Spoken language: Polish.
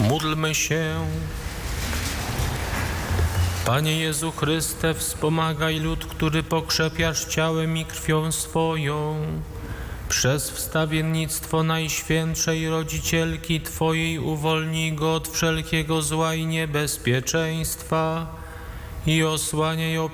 Módlmy się. Panie Jezu Chryste, wspomagaj lud, który pokrzepiasz ciałem i krwią swoją. Przez wstawiennictwo Najświętszej Rodzicielki Twojej uwolnij go od wszelkiego zła i niebezpieczeństwa i osłaniaj